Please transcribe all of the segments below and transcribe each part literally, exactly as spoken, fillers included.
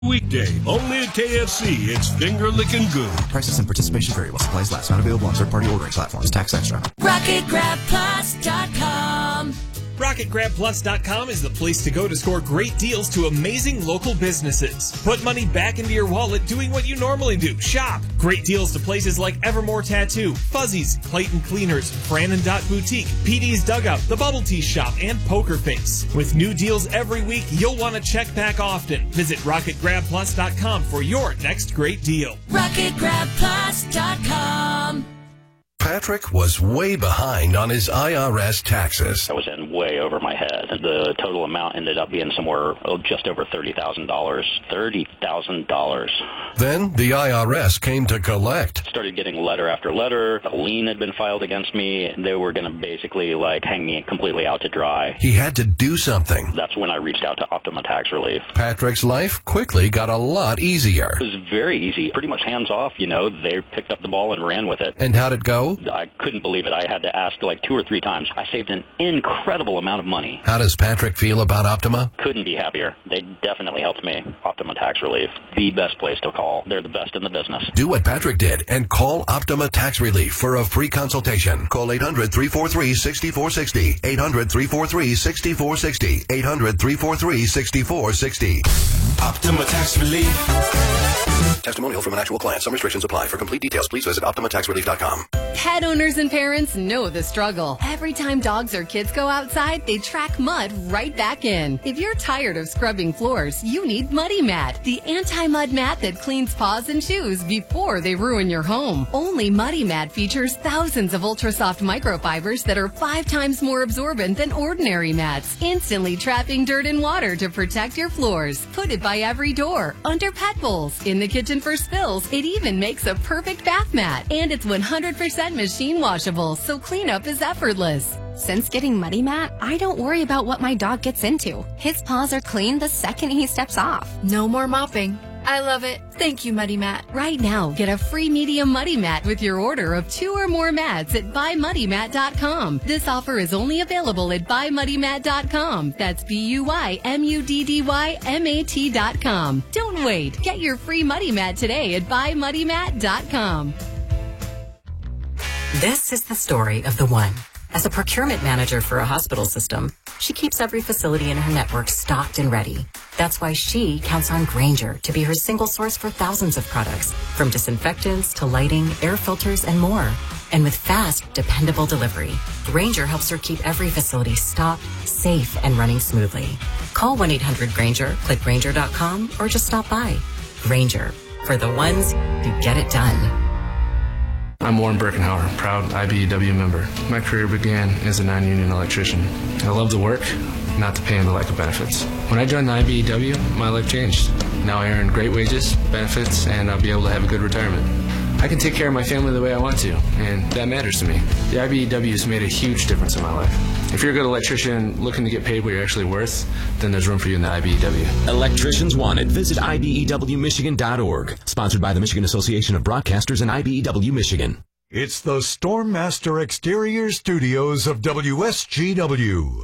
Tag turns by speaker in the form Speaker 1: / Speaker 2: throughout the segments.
Speaker 1: Weekday, only at K F C. It's finger licking good.
Speaker 2: Prices and participation vary while supplies last. Not available on third-party ordering platforms. Tax extra.
Speaker 3: Rocket Grab Plus dot com.
Speaker 4: Rocket Grab Plus dot com is the place to go to score great deals to amazing local businesses. Put money back into your wallet doing what you normally do. Shop. Great deals to places like Evermore Tattoo, Fuzzies, Clayton Cleaners, Fran and Dot Boutique, P D's Dugout, The Bubble Tea Shop, and Poker Face. With new deals every week, you'll want to check back often. Visit Rocket Grab Plus dot com for your next great deal.
Speaker 3: Rocket Grab Plus dot com.
Speaker 5: Patrick was way behind on his I R S taxes.
Speaker 6: I was in way over my head. The total amount ended up being somewhere oh, just over thirty thousand dollars. thirty thousand dollars.
Speaker 5: Then the I R S came to collect.
Speaker 6: Started getting letter after letter. A lien had been filed against me. They were going to basically like hang me completely out to dry.
Speaker 5: He had to do something.
Speaker 6: That's when I reached out to Optima Tax Relief.
Speaker 5: Patrick's life quickly got a lot easier.
Speaker 6: It was very easy. Pretty much hands off, you know. They picked up the ball and ran with it.
Speaker 5: And how'd it go?
Speaker 6: I couldn't believe it. I had to ask like two or three times. I saved an incredible amount of money.
Speaker 5: How does Patrick feel about Optima?
Speaker 6: Couldn't be happier. They definitely helped me. Optima Tax Relief, the best place to call. They're the best in the business.
Speaker 5: Do what Patrick did and call Optima Tax Relief for a free consultation. Call eight hundred, three four three, six four six zero. eight hundred, three four three, six four six zero. eight hundred, three four three, six four six zero.
Speaker 7: Optima Tax Relief.
Speaker 5: Testimonial from an actual client. Some restrictions apply. For complete details, please visit Optima Tax Relief dot com.
Speaker 8: Pet owners and parents know the struggle. Every time dogs or kids go outside, they track mud right back in. If you're tired of scrubbing floors, you need Muddy Mat, the anti-mud mat that cleans paws and shoes before they ruin your home. Only Muddy Mat features thousands of ultra-soft microfibers that are five times more absorbent than ordinary mats, instantly trapping dirt and water to protect your floors. Put it by every door, under pet bowls, in the kitchen for spills. It even makes a perfect bath mat. And it's one hundred percent machine washable, so cleanup is effortless.
Speaker 9: Since getting Muddy Mat, I don't worry about what my dog gets into. His paws are clean the second he steps off.
Speaker 10: No more mopping. I love it. Thank you, Muddy Mat.
Speaker 8: Right now, get a free medium Muddy Mat with your order of two or more mats at buy muddy mat dot com. This offer is only available at buy muddy mat dot com. That's B U Y M U D D Y M A T dot com. Don't wait. Get your free Muddy Mat today at buy muddy mat dot com.
Speaker 11: This is the story of the one. As a procurement manager for a hospital system, she keeps every facility in her network stocked and ready. That's why she counts on Grainger to be her single source for thousands of products, from disinfectants to lighting, air filters, and more. And with fast, dependable delivery, Grainger helps her keep every facility stocked, safe, and running smoothly. Call one eight hundred Grainger, click Grainger dot com, or just stop by. Grainger, for the ones who get it done.
Speaker 12: I'm Warren Birkenhauer, proud I B E W member. My career began as a non-union electrician. I love the work, not the pay and the lack of benefits. When I joined the I B E W, my life changed. Now I earn great wages, benefits, and I'll be able to have a good retirement. I can take care of my family the way I want to, and that matters to me. The I B E W has made a huge difference in my life. If you're a good electrician looking to get paid what you're actually worth, then there's room for you in the I B E W.
Speaker 13: Electricians wanted. Visit I B E W Michigan dot org. Sponsored by the Michigan Association of Broadcasters and I B E W Michigan.
Speaker 14: It's the Stormmaster Exterior Studios of W S G W.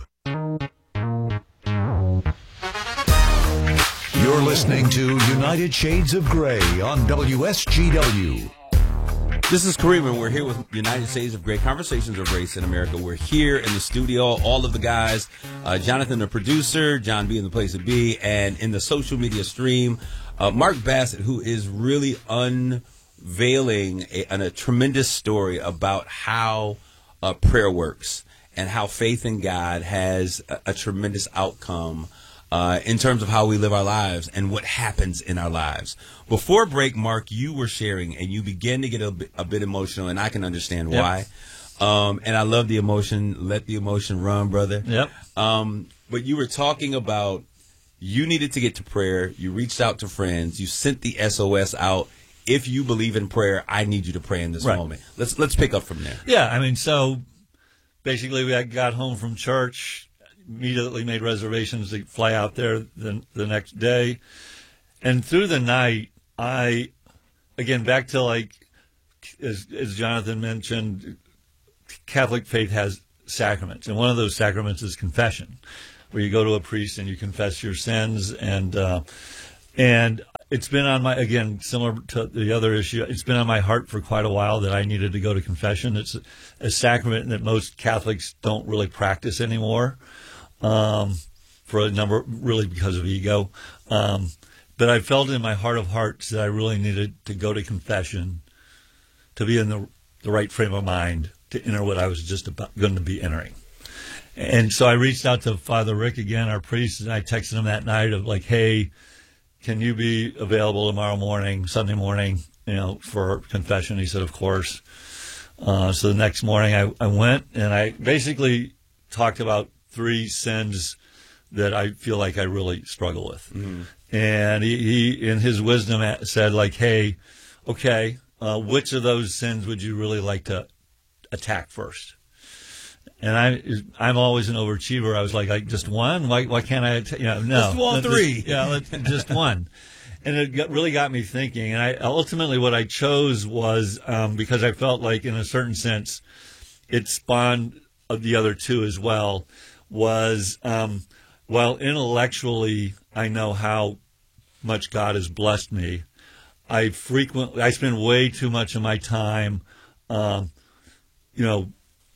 Speaker 14: You're listening to United Shades of Grey on W S G W.
Speaker 15: This is Kareem, and we're here with United Shades of Grey, Conversations of Race in America. We're here in the studio, all of the guys, uh, Jonathan, the producer, John B in the place to be, and in the social media stream, uh, Mark Bassett, who is really unveiling a, a tremendous story about how uh, prayer works and how faith in God has a, a tremendous outcome Uh, in terms of how we live our lives and what happens in our lives. Before break, Mark, you were sharing, and you began to get a bit, a bit emotional, and I can understand
Speaker 16: Yep.
Speaker 15: why. Um, and I love the emotion. Let the emotion run, brother.
Speaker 16: Yep.
Speaker 15: Um, but you were talking about you needed to get to prayer. You reached out to friends. You sent the S O S out. If you believe in prayer, I need you to pray in this
Speaker 16: Right.
Speaker 15: moment. Let's let's pick up from there.
Speaker 16: Yeah, I mean, so basically, we got home from church. Immediately made reservations to fly out there the, the next day. And through the night, I, again, back to like, as, as Jonathan mentioned, Catholic faith has sacraments. And one of those sacraments is confession, where you go to a priest and you confess your sins. And uh, And it's been on my, again, similar to the other issue, it's been on my heart for quite a while that I needed to go to confession. It's a, a sacrament that most Catholics don't really practice anymore, um, for a number, really because of ego. Um, but I felt in my heart of hearts that I really needed to go to confession to be in the, the right frame of mind to enter what I was just about going to be entering. And so I reached out to Father Rick again, our priest, and I texted him that night of like, hey, can you be available tomorrow morning, Sunday morning, you know, for confession? He said, of course. Uh, so the next morning I, I went and I basically talked about three sins that I feel like I really struggle with. Mm-hmm. And he, he, in his wisdom, said like, hey, okay, uh, which of those sins would you really like to attack first? And I, I'm always an overachiever. I was like, like just one? Why, why can't I? You know, no,
Speaker 15: let's do all three.
Speaker 16: Just, yeah, let's, just one. And it got, really got me thinking. And I ultimately what I chose was um, because I felt like, in a certain sense, it spawned the other two as well. Was um, while intellectually I know how much God has blessed me, I frequently I spend way too much of my time, um, you know.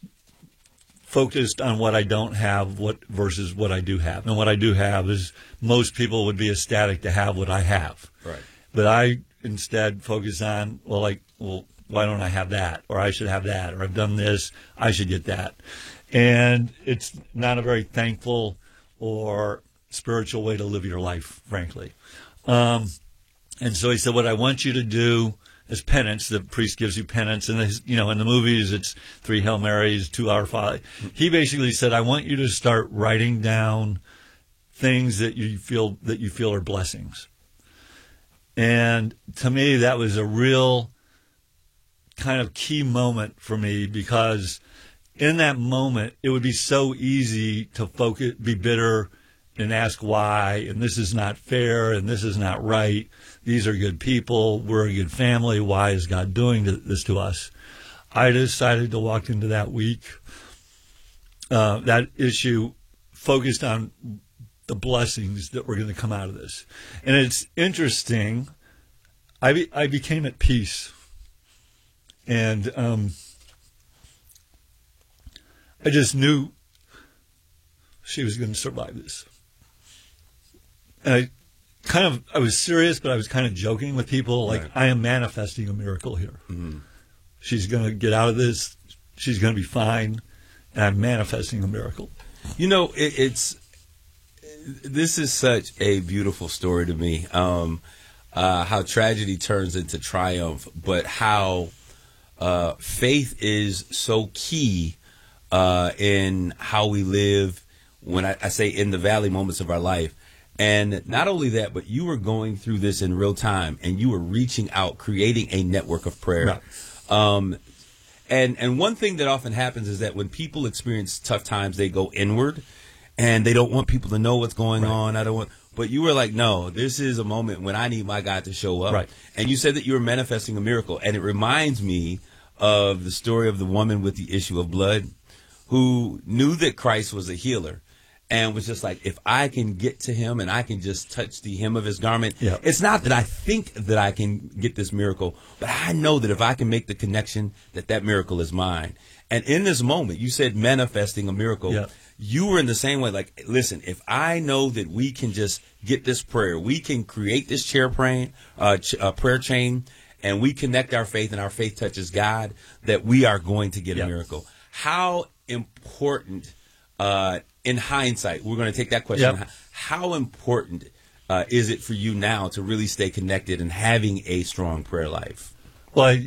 Speaker 16: focused on what I don't have, what versus what I do have. And what I do have is most people would be ecstatic to have what I have.
Speaker 15: Right.
Speaker 16: But I instead focus on, well, like, well, why don't I have that? Or I should have that. Or I've done this, I should get that. And it's not a very thankful or spiritual way to live your life, frankly. Um, and so he said, what I want you to do as penance, the priest gives you penance, and his, you know, in the movies it's three Hail Marys, two Our Father. He basically said, I want you to start writing down things that you feel that you feel are blessings. And to me, that was a real kind of key moment for me, because in that moment, it would be so easy to focus, be bitter, and ask why, and this is not fair, and this is not right. These are good people. We're a good family. Why is God doing this to us? I decided to walk into that week, uh, that issue, focused on the blessings that were going to come out of this. And it's interesting. I be, I became at peace, and um, I just knew she was going to survive this. And I kind of, I was serious, but I was kind of joking with people. Like, right. I am manifesting a miracle here. Mm-hmm. She's going to get out of this. She's going to be fine. And I'm manifesting a miracle.
Speaker 15: You know, it, it's, this is such a beautiful story to me. Um, uh, how tragedy turns into triumph, but how uh, faith is so key uh, in how we live. When I, I say in the valley moments of our life. And not only that, but you were going through this in real time, and you were reaching out, creating a network of prayer.
Speaker 16: Right.
Speaker 15: Um, and and one thing that often happens is that when people experience tough times, they go inward, and they don't want people to know what's going right. on. I don't want. But you were like, no, this is a moment when I need my God to show up.
Speaker 16: Right.
Speaker 15: And you said that you were manifesting a miracle, and it reminds me of the story of the woman with the issue of blood, who knew that Christ was a healer. And was just like, if I can get to him and I can just touch the hem of his garment,
Speaker 16: yeah.
Speaker 15: It's not that I think that I can get this miracle, but I know that if I can make the connection, that that miracle is mine. And in this moment, you said manifesting a miracle.
Speaker 16: Yeah.
Speaker 15: You were in the same way. Like, listen, if I know that we can just get this prayer, we can create this chair praying, uh, ch- uh, prayer chain, and we connect our faith and our faith touches God, that we are going to get
Speaker 16: yeah.
Speaker 15: a miracle. How important Uh, in hindsight, we're going to take that question.
Speaker 16: Yep.
Speaker 15: How important uh, is it for you now to really stay connected and having a strong prayer life?
Speaker 16: Well, I,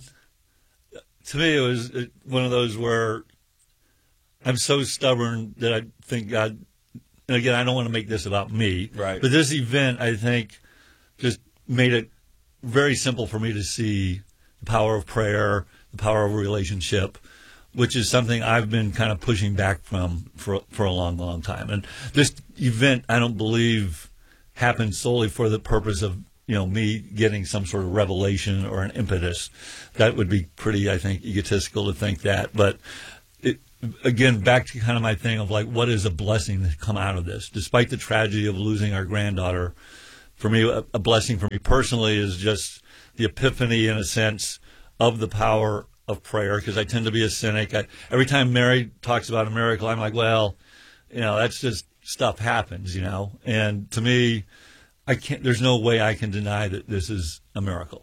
Speaker 16: to me, it was one of those where I'm so stubborn that I think God, and again, I don't want to make this about me,
Speaker 15: right?
Speaker 16: But this event, I think, just made it very simple for me to see the power of prayer, the power of a relationship, which is something I've been kind of pushing back from for for a long, long time. And this event, I don't believe, happened solely for the purpose of, you know, me getting some sort of revelation or an impetus. That would be pretty, I think, egotistical to think that. But it, again, back to kind of my thing of like, what is a blessing that come out of this? Despite the tragedy of losing our granddaughter, for me, a, a blessing for me personally is just the epiphany, in a sense, of the power of prayer, because I tend to be a cynic. I, every time Mary talks about a miracle, I'm like, well, you know, that's just stuff happens, you know. And to me, I can't. There's no way I can deny that this is a miracle.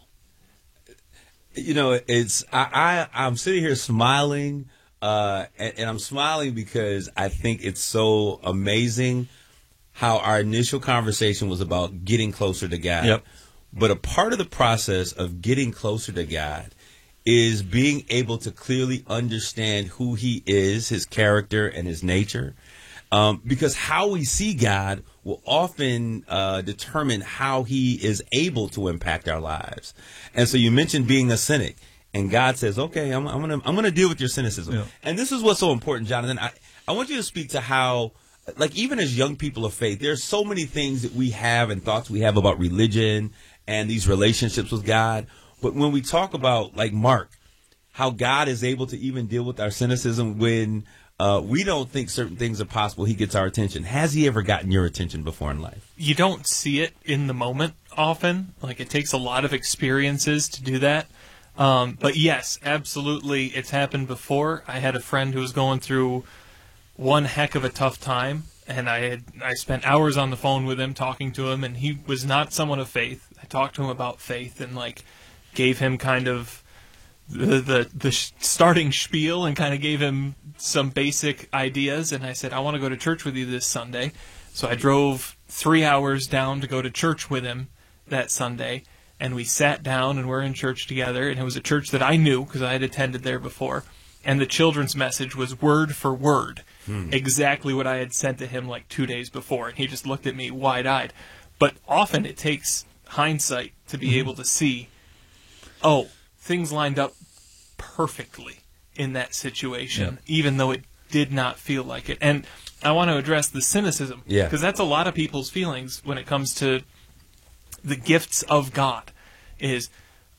Speaker 15: You know, it's I, I I'm sitting here smiling, uh, and, and I'm smiling because I think it's so amazing how our initial conversation was about getting closer to God.
Speaker 16: Yep.
Speaker 15: But a part of the process of getting closer to God is being able to clearly understand who He is, His character, and His nature. Um, because how we see God will often uh, determine how He is able to impact our lives. And so you mentioned being a cynic, and God says, "Okay, I'm, I'm gonna I'm gonna deal with your cynicism."
Speaker 16: Yeah.
Speaker 15: And this is what's so important, Jonathan. I, I want you to speak to how, like, even as young people of faith, there's so many things that we have and thoughts we have about religion and these relationships with God. But when we talk about, like Mark, how God is able to even deal with our cynicism when uh, we don't think certain things are possible, He gets our attention. Has He ever gotten your attention before in life?
Speaker 4: You don't see it in the moment often. Like, it takes a lot of experiences to do that. Um, but yes, absolutely, it's happened before. I had a friend who was going through one heck of a tough time, and I had I spent hours on the phone with him, talking to him, and he was not someone of faith. I talked to him about faith and, like, gave him kind of the the, the starting spiel and kind of gave him some basic ideas. And I said, I want to go to church with you this Sunday. So I drove three hours down to go to church with him that Sunday. And we sat down and we're in church together. And it was a church that I knew because I had attended there before. And the children's message was word for word, hmm. exactly what I had sent to him like two days before. And he just looked at me wide-eyed. But often it takes hindsight to be mm-hmm. able to see, oh, things lined up perfectly in that situation, yeah. even though it did not feel like it. And I want to address the cynicism, because
Speaker 15: yeah.
Speaker 4: that's a lot of people's feelings when it comes to the gifts of God. Is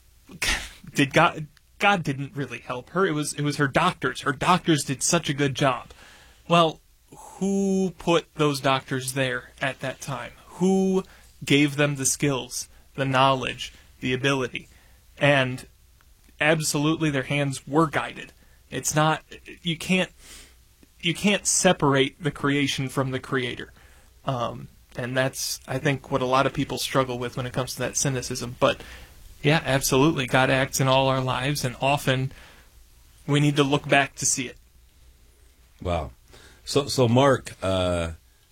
Speaker 4: did God? God didn't really help her. It was it was her doctors. Her doctors did such a good job. Well, who put those doctors there at that time? Who gave them the skills, the knowledge, the ability? And absolutely their hands were guided. It's not, you can't, you can't separate the creation from the creator. Um, and that's, I think, what a lot of people struggle with when it comes to that cynicism. But yeah, absolutely. God acts in all our lives, and often we need to look back to see it.
Speaker 15: Wow. So, so Mark, uh,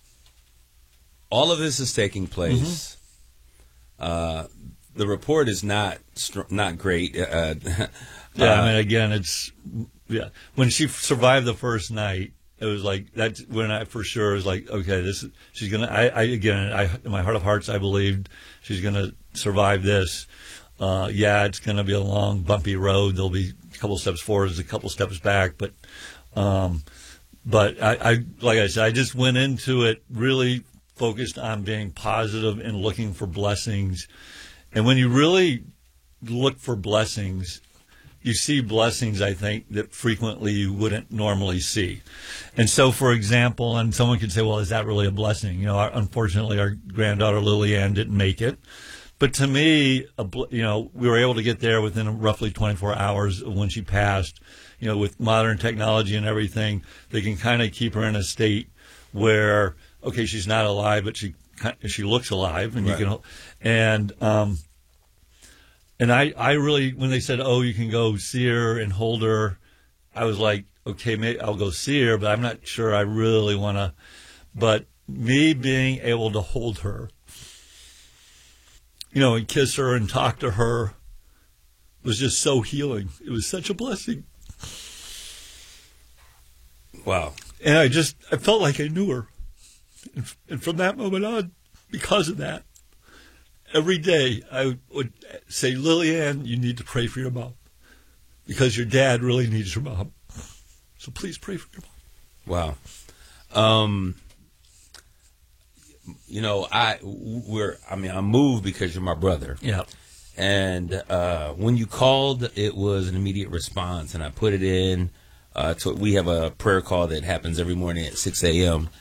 Speaker 15: all of this is taking place. Mm-hmm. Uh, The report is not not great. Uh,
Speaker 16: yeah, I mean, again, it's yeah. When she survived the first night, it was like that's when I for sure was like, okay, this is, she's gonna. I, I again, I in my heart of hearts, I believed she's gonna survive this. Uh, yeah, it's gonna be a long, bumpy road. There'll be a couple steps forward, a couple steps back, but um, but I, I like I said, I just went into it really focused on being positive and looking for blessings. And when you really look for blessings, you see blessings, I think, that frequently you wouldn't normally see. And so, for example, and someone could say, well, is that really a blessing? You know, our, unfortunately, our granddaughter Lillian didn't make it. But to me, a, you know, we were able to get there within roughly twenty-four hours of when she passed. You know, with modern technology and everything, they can kind of keep her in a state where, okay, she's not alive, but she she looks alive, and right. you can, and um, and I I really, when they said, oh, you can go see her and hold her, I was like, okay, maybe I'll go see her, but I'm not sure I really want to. But me being able to hold her, you know, and kiss her and talk to her was just so healing. It was such a blessing.
Speaker 15: Wow.
Speaker 16: And I just, I felt like I knew her. And from that moment on, because of that, every day I would say, Lillian, you need to pray for your mom, because your dad really needs your mom. So please pray for your
Speaker 15: Wow.
Speaker 16: mom.
Speaker 15: Um, you know, I we're I mean, I'm moved because you're my brother.
Speaker 16: Yeah.
Speaker 15: And uh, when you called, it was an immediate response, and I put it in. Uh, to, we have a prayer call that happens every morning at six a.m.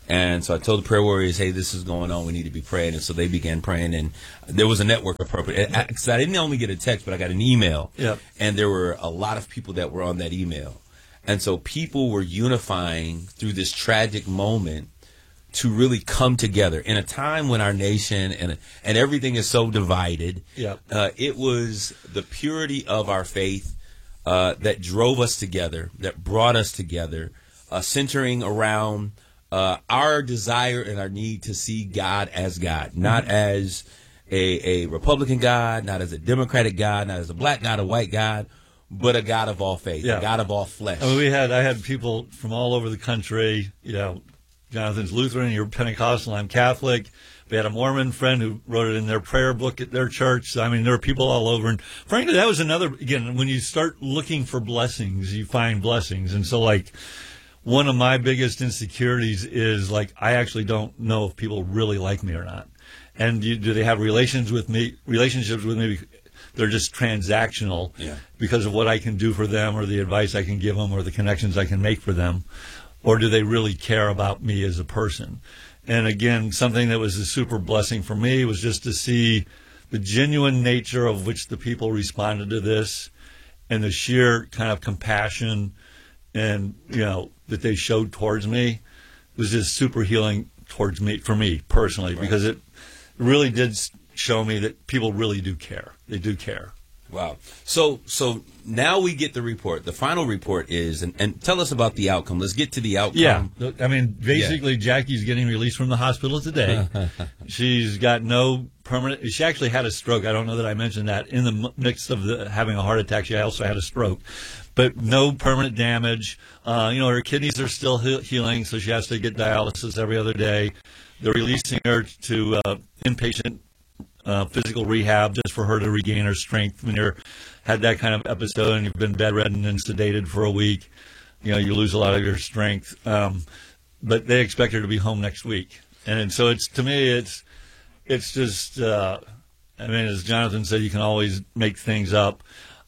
Speaker 15: And so I told the prayer warriors, hey, this is going on. We need to be praying. And so they began praying. And there was a network appropriate. Because I, I didn't only get a text, but I got an email.
Speaker 16: Yep.
Speaker 15: And there were a lot of people that were on that email. And so people were unifying through this tragic moment to really come together in a time when our nation and and everything is so divided.
Speaker 16: Yep.
Speaker 15: Uh, it was the purity of our faith uh, that drove us together, that brought us together, uh, centering around Uh, our desire and our need to see God as God, not as a, a Republican God, not as a Democratic God, not as a black God, a white God, but a God of all faith,
Speaker 16: yeah.
Speaker 15: a God of all flesh.
Speaker 16: I mean, we had I had people from all over the country. You know, Jonathan's Lutheran, you're Pentecostal, I'm Catholic. We had a Mormon friend who wrote it in their prayer book at their church. So, I mean, there were people all over. And frankly, that was another, again, when you start looking for blessings, you find blessings. And so, like, one of my biggest insecurities is, like, I actually don't know if people really like me or not. And you, do they have relations with me, relationships with me? They're just transactional
Speaker 15: yeah.
Speaker 16: because of what I can do for them or the advice I can give them or the connections I can make for them. Or do they really care about me as a person? And again, something that was a super blessing for me was just to see the genuine nature of which the people responded to this and the sheer kind of compassion and, you know, that they showed towards me was just super healing towards me, for me personally, right. Because it really did show me that people really do care. They do care.
Speaker 15: Wow. So so now we get the report. The final report is, and, and tell us about the outcome. Let's get to the outcome.
Speaker 16: Yeah. I mean, basically, yeah. Jackie's getting released from the hospital today. She's got no permanent, she actually had a stroke. I don't know that I mentioned that. In the midst of the, having a heart attack, she also had a stroke. But no permanent damage. Uh, you know, her kidneys are still he- healing, so she has to get dialysis every other day. They're releasing her to uh, inpatient uh, physical rehab just for her to regain her strength. When you're had that kind of episode and you've been bedridden and sedated for a week, you know, you lose a lot of your strength. Um, but they expect her to be home next week. And so it's, to me, it's, it's just, uh, I mean, as Jonathan said, you can always make things up.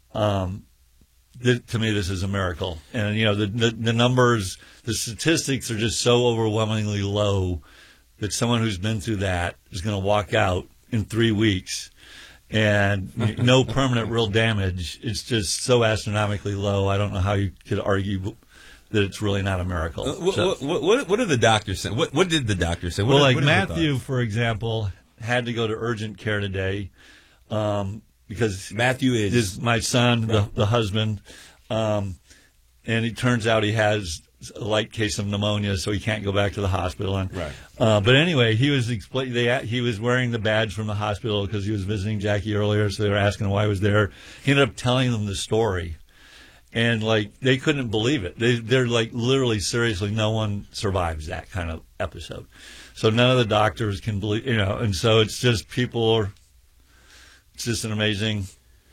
Speaker 16: Um, th- to me, this is a miracle. And, you know, the, the, the numbers, the statistics are just so overwhelmingly low that someone who's been through that is going to walk out in three weeks and no permanent real damage. It's just so astronomically low. I don't know how you could argue that it's really not a miracle.
Speaker 15: Uh, what,
Speaker 16: so,
Speaker 15: what, what, what did the doctor say? What, what did the doctor say? What
Speaker 16: well,
Speaker 15: did,
Speaker 16: like
Speaker 15: what
Speaker 16: Matthew, for example, had to go to urgent care today um, because
Speaker 15: Matthew is,
Speaker 16: is my son, the, the husband, um, and it turns out he has a light case of pneumonia, so he can't go back to the hospital. And,
Speaker 15: right.
Speaker 16: Uh, but anyway, he was expl- they he was wearing the badge from the hospital because he was visiting Jackie earlier, so they were asking why he was there. He ended up telling them the story, and like they couldn't believe it. They they're like literally seriously, no one survives that kind of episode. So none of the doctors can believe, you know, and so it's just people are. It's just an amazing.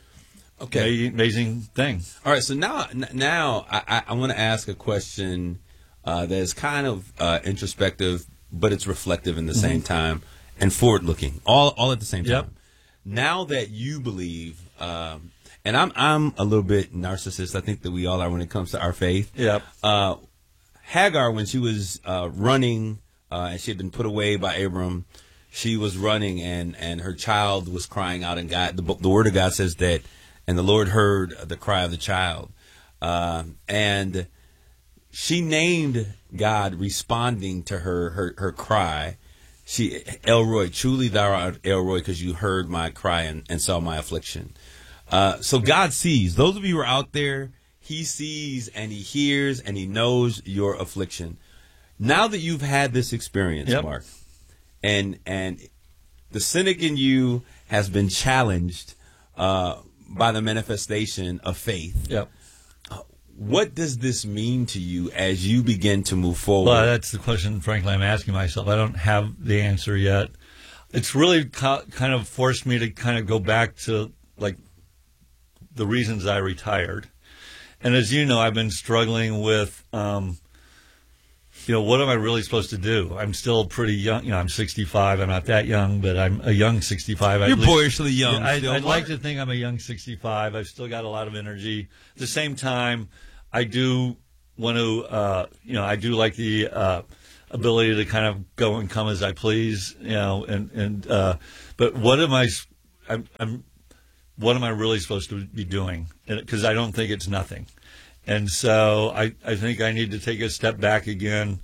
Speaker 16: Okay. Amazing thing.
Speaker 15: All right. So now, now I, I want to ask a question uh, that is kind of uh, introspective, but it's reflective in the mm-hmm. same time and forward-looking, all all at the same time.
Speaker 16: Yep.
Speaker 15: Now that you believe, um, and I'm I'm a little bit narcissist. I think that we all are when it comes to our faith.
Speaker 16: Yep.
Speaker 15: Uh, Hagar, when she was uh, running uh, and she had been put away by Abram, she was running and, and her child was crying out, and God, the, the Word of God says that. And the Lord heard the cry of the child. Uh, and she named God responding to her, her, her cry. She, Elroy, truly thou art Elroy, because you heard my cry and, and saw my affliction. Uh, so God sees. Those of you who are out there, he sees and he hears and he knows your affliction. Now that you've had this experience,
Speaker 16: yep.
Speaker 15: Mark, and, and the cynic in you has been challenged, uh, by the manifestation of faith.
Speaker 16: Yep.
Speaker 15: What does this mean to you as you begin to move forward?
Speaker 16: Well, that's the question, frankly, I'm asking myself. I don't have the answer yet. It's really co- kind of forced me to kind of go back to, like, the reasons I retired. And as you know, I've been struggling with, um, you know, what am I really supposed to do? I'm still pretty young. You know, I'm sixty-five. I'm not that young, but I'm a young sixty-five.
Speaker 15: You're boyishly young.
Speaker 16: I,
Speaker 15: still,
Speaker 16: I'd like to think I'm a young sixty-five. I've still got a lot of energy. At the same time, I do want to, uh, you know, I do like the uh, ability to kind of go and come as I please, you know, and, and, uh, but what am I, I'm, I'm, what am I really supposed to be doing? Because I don't think it's nothing. And so I, I think I need to take a step back again,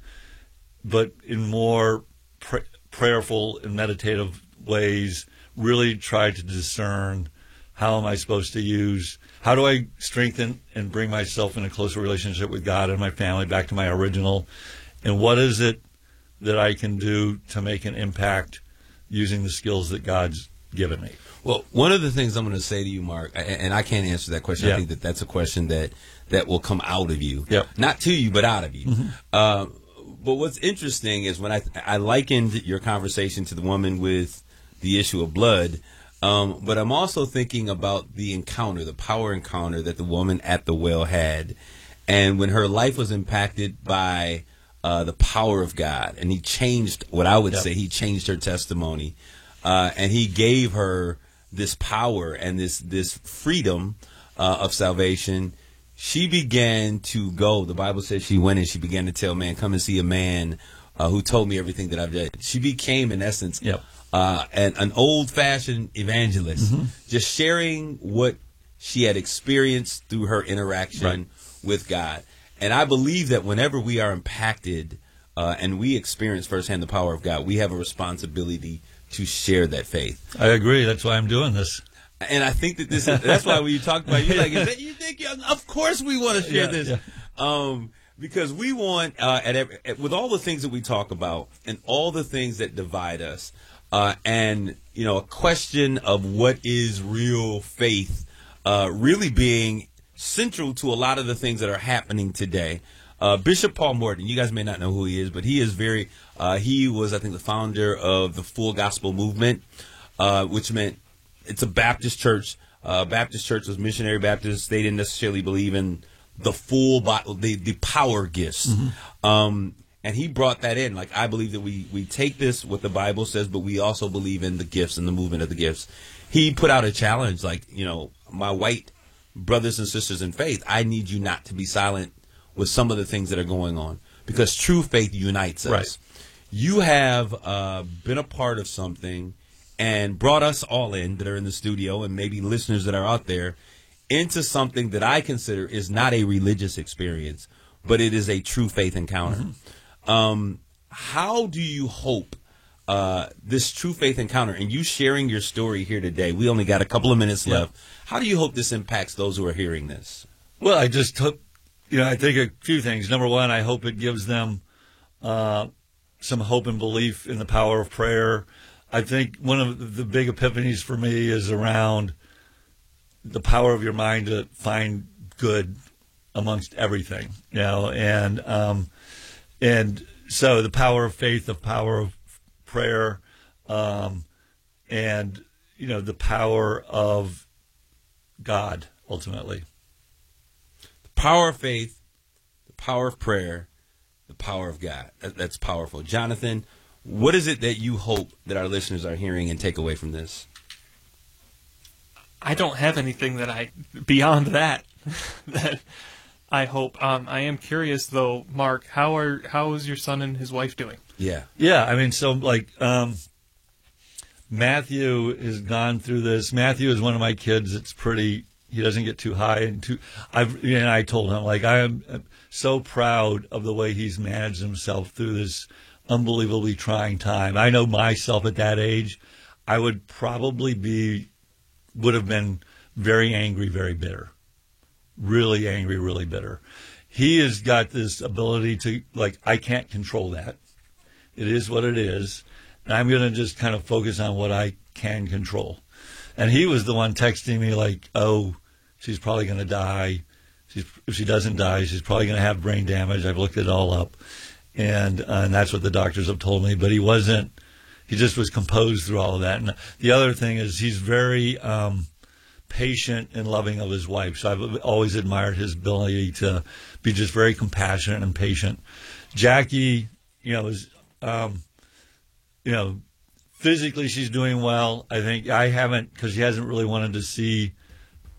Speaker 16: but in more pr- prayerful and meditative ways, really try to discern how am I supposed to use, how do I strengthen and bring myself in a closer relationship with God and my family back to my original, and what is it that I can do to make an impact using the skills that God's given me?
Speaker 15: Well, one of the things I'm going to say to you, Mark, and I can't answer that question.
Speaker 16: Yeah.
Speaker 15: I think that that's a question that, that will come out of you.
Speaker 16: Yep.
Speaker 15: Not to you, but out of you.
Speaker 16: Mm-hmm.
Speaker 15: Uh, but what's interesting is when I, I likened your conversation to the woman with the issue of blood, um, but I'm also thinking about the encounter, the power encounter that the woman at the well had. And when her life was impacted by uh, the power of God, and he changed, what I would
Speaker 16: Yep.
Speaker 15: say, he changed her testimony. Uh, and he gave her this power and this this freedom uh, of salvation. She began to go. The Bible says she went and she began to tell, man, come and see a man uh, who told me everything that I've done. She became, in essence,
Speaker 16: Yep.
Speaker 15: uh, an, an old-fashioned evangelist,
Speaker 16: Mm-hmm.
Speaker 15: just sharing what she had experienced through her interaction
Speaker 16: Right.
Speaker 15: with God. And I believe that whenever we are impacted uh, and we experience firsthand the power of God, we have a responsibility to share that faith.
Speaker 16: I agree. That's why I'm doing this.
Speaker 15: And I think that this is, that's why when you talk about, you're like, is that, you think, of course we want to share
Speaker 16: Yeah,
Speaker 15: this.
Speaker 16: yeah.
Speaker 15: Um, because we want, uh, at, every, at with all the things that we talk about and all the things that divide us, uh, and, you know, a question of what is real faith, uh, really being central to a lot of the things that are happening today. Uh, Bishop Paul Morton, you guys may not know who he is, but he is very, uh, he was, I think, the founder of the Full Gospel Movement, uh, which meant it's a Baptist church. Uh, Baptist church was missionary Baptist. They didn't necessarily believe in the full, the, the power gifts. Mm-hmm. Um, and he brought that in. Like, I believe that we, we take this, what the Bible says, but we also believe in the gifts and the movement of the gifts. He put out a challenge, like, you know, my white brothers and sisters in faith, I need you not to be silent with some of the things that are going on, because true faith unites us.
Speaker 16: Right.
Speaker 15: You have uh, been a part of something and brought us all in that are in the studio, and maybe listeners that are out there, into something that I consider is not a religious experience, but it is a true faith encounter. Mm-hmm. Um, how do you hope uh, this true faith encounter, and you sharing your story here today, we only got a couple of minutes
Speaker 16: Yeah.
Speaker 15: left, how do you hope this impacts those who are hearing this?
Speaker 16: Well, I just hope, you know, I think a few things. Number one, I hope it gives them uh, some hope and belief in the power of prayer. I think one of the big epiphanies for me is around the power of your mind to find good amongst everything, you know, and um, and so the power of faith, the power of prayer, um, and, you know, the power of God, ultimately.
Speaker 15: The power of faith, the power of prayer, the power of God. That, that's powerful. Jonathan, what is it that you hope that our listeners are hearing and take away from this?
Speaker 4: I don't have anything that I beyond that that I hope. Um, I am curious though, Mark. How are how is your son and his wife doing?
Speaker 16: Yeah, yeah. I mean, so like um, Matthew has gone through this. Matthew is one of my kids. It's pretty. He doesn't get too high and too. I've and I told him, like, I am so proud of the way he's managed himself through this unbelievably trying time. I know myself at that age, I would probably be, would have been very angry, very bitter, really angry, really bitter. He has got this ability to, like, I can't control that. It is what it is. And I'm going to just kind of focus on what I can control. And he was the one texting me like, oh, she's probably going to die. She's, if she doesn't die, she's probably going to have brain damage. I've looked it all up. And, uh, and that's what the doctors have told me. But he wasn't, he just was composed through all of that. And the other thing is he's very um, patient and loving of his wife. So I've always admired his ability to be just very compassionate and patient. Jackie, you know, is, um, you know, physically she's doing well. I think I haven't, because she hasn't really wanted to see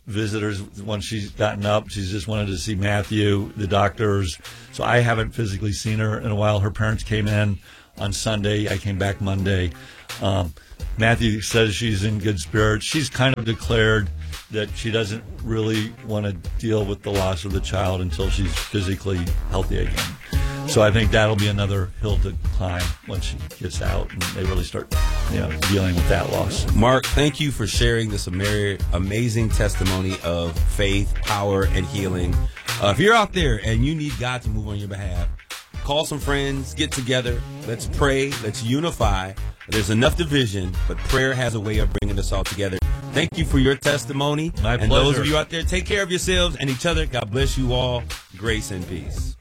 Speaker 16: visitors. Once she's gotten up, she's just wanted to see Matthew, the doctors. So I haven't physically seen her in a while. Her parents came in on Sunday. I came back Monday. Um, Matthew says she's in good spirits. She's kind of declared that she doesn't really want to deal with the loss of the child until she's physically healthy again. So I think that'll be another hill to climb once she gets out and they really start, you know, dealing with that loss.
Speaker 15: Mark, thank you for sharing this ama- amazing testimony of faith, power, and healing. Uh, if you're out there and you need God to move on your behalf, call some friends, get together, let's pray, let's unify. There's enough division, but prayer has a way of bringing us all together. Thank you for your testimony.
Speaker 16: My
Speaker 15: and
Speaker 16: pleasure.
Speaker 15: those of you out there, take care of yourselves and each other. God bless you all. Grace and peace.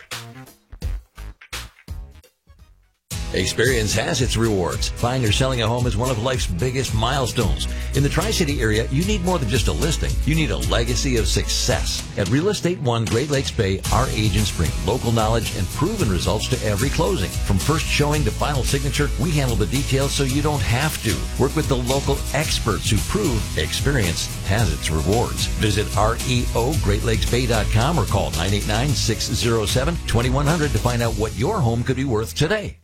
Speaker 17: Experience has its rewards. Buying or selling a home is one of life's biggest milestones. In the Tri-City area, you need more than just a listing. You need a legacy of success. At Real Estate One Great Lakes Bay, our agents bring local knowledge and proven results to every closing. From first showing to final signature, we handle the details so you don't have to. Work with the local experts who prove experience has its rewards. Visit R E O Great Lakes Bay dot com or call nine eight nine, six zero seven, two one zero zero to find out what your home could be worth today.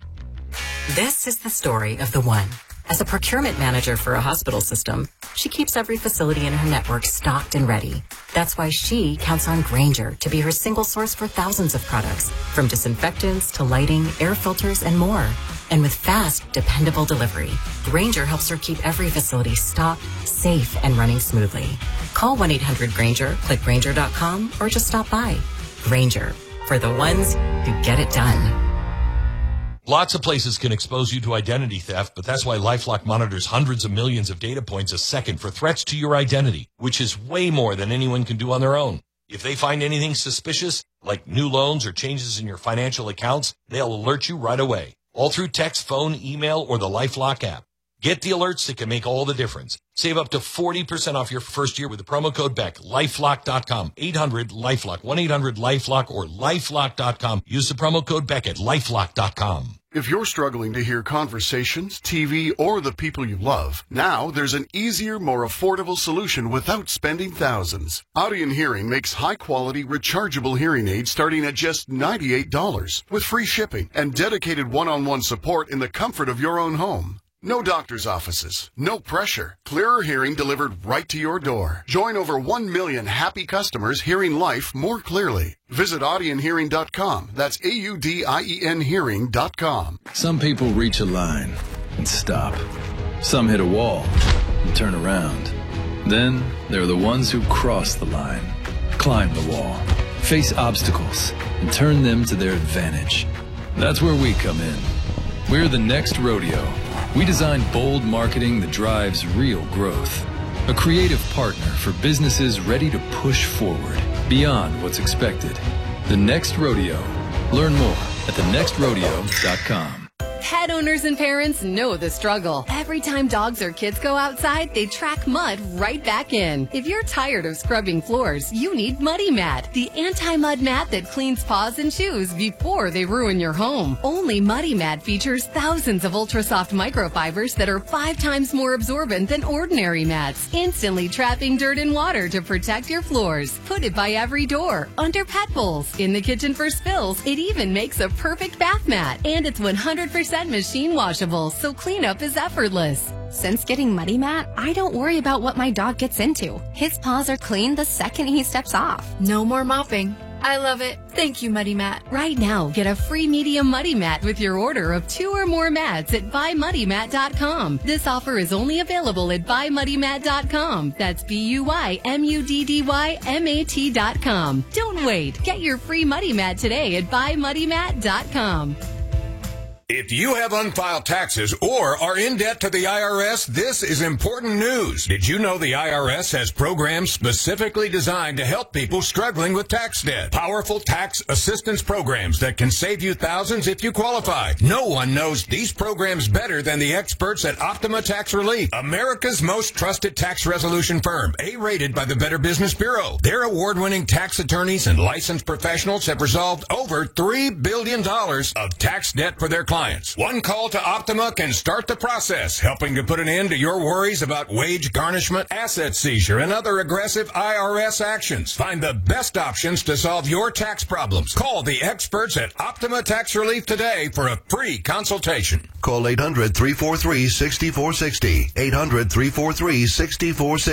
Speaker 11: This is the story of the one. As a procurement manager for a hospital system, she keeps every facility in her network stocked and ready. That's why she counts on Grainger to be her single source for thousands of products, from disinfectants to lighting, air filters, and more. And with fast, dependable delivery, Grainger helps her keep every facility stocked, safe, and running smoothly. Call one eight hundred Grainger, click Grainger dot com, or just stop by. Grainger, for the ones who get it done.
Speaker 18: Lots of places can expose you to identity theft, but that's why LifeLock monitors hundreds of millions of data points a second for threats to your identity, which is way more than anyone can do on their own. If they find anything suspicious, like new loans or changes in your financial accounts, they'll alert you right away, all through text, phone, email, or the LifeLock app. Get the alerts that can make all the difference. Save up to forty percent off your first year with the promo code Beck. LifeLock dot com. eight hundred LifeLock. one eight hundred LifeLock or LifeLock dot com. Use the promo code Beck at LifeLock dot com.
Speaker 19: If you're struggling to hear conversations, T V, or the people you love, now there's an easier, more affordable solution without spending thousands. Audion Hearing makes high-quality, rechargeable hearing aids starting at just ninety-eight dollars with free shipping and dedicated one-on-one support in the comfort of your own home. No doctor's offices, no pressure. Clearer hearing delivered right to your door. Join over one million happy customers hearing life more clearly. Visit Audion Hearing dot com. That's A U D I E N Hearing dot com.
Speaker 20: Some people reach a line and stop. Some hit a wall and turn around. Then there are the ones who cross the line, climb the wall, face obstacles, and turn them to their advantage. That's where we come in. We're the next rodeo. We design bold marketing that drives real growth. A creative partner for businesses ready to push forward beyond what's expected. The Next Rodeo. Learn more at the next rodeo dot com.
Speaker 8: Pet owners and parents know the struggle. Every time dogs or kids go outside, they track mud right back in. If you're tired of scrubbing floors, you need Muddy Mat, the anti-mud mat that cleans paws and shoes before they ruin your home. Only Muddy Mat features thousands of ultra-soft microfibers that are five times more absorbent than ordinary mats, instantly trapping dirt and water to protect your floors. Put it by every door, under pet bowls, in the kitchen for spills. It even makes a perfect bath mat, and it's one hundred percent machine washable, so cleanup is effortless.
Speaker 9: Since getting Muddy Mat, I don't worry about what my dog gets into. His paws are clean the second he steps off.
Speaker 10: No more mopping. I love it. Thank you, Muddy Mat.
Speaker 8: Right now, get a free medium Muddy Mat with your order of two or more mats at buy muddy mat dot com. This offer is only available at buy muddy mat dot com. That's B U Y M U D D Y M A T dot com. Don't wait. Get your free Muddy Mat today at buy muddy mat dot com.
Speaker 21: If you have unfiled taxes or are in debt to the I R S, this is important news. Did you know the I R S has programs specifically designed to help people struggling with tax debt? Powerful tax assistance programs that can save you thousands if you qualify. No one knows these programs better than the experts at Optima Tax Relief, America's most trusted tax resolution firm, A-rated by the Better Business Bureau. Their award-winning tax attorneys and licensed professionals have resolved over three billion dollars of tax debt for their clients. compliance. One call to Optima can start the process, helping to put an end to your worries about wage garnishment, asset seizure, and other aggressive I R S actions. Find the best options to solve your tax problems. Call the experts at Optima Tax Relief today for a free consultation.
Speaker 5: Call eight hundred, three four three, six four six zero. eight hundred, three four three, six four six zero.